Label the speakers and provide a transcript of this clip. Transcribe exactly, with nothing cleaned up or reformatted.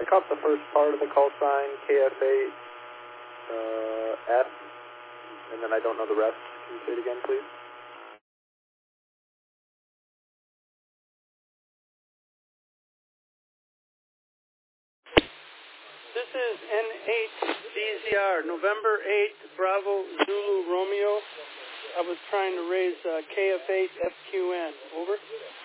Speaker 1: I caught the first part of the call sign, K F eight, uh, S, and then I don't know the rest. Can you say it again, please?
Speaker 2: This is N eight D Z R, November eighth, Bravo Zulu Romeo. I was trying to raise uh, K F eight F Q N. Over.